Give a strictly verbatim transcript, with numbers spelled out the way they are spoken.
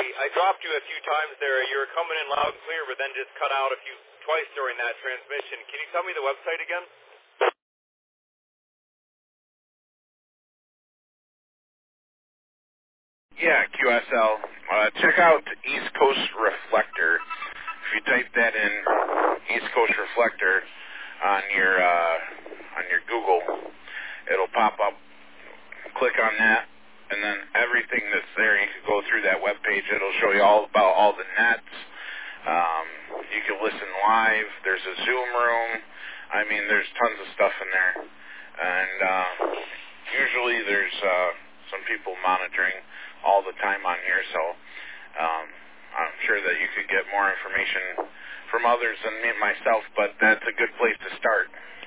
I dropped you a few times there. You were coming in loud and clear, but then just cut out a few twice during that transmission. Can you tell me the website again? Yeah, Q S L. Uh, check out East Coast Reflector. If you type that in, East Coast Reflector, on your uh, on your Google, it'll pop up. Click on that, and then everything that's there, you can go through that web page. It'll show you all about all the nets. Um, you can listen live. There's a Zoom room. I mean, there's tons of stuff in there. And uh, usually there's uh, some people monitoring all the time on here, so um, I'm sure that you could get more information from others than me myself, but that's a good place to start.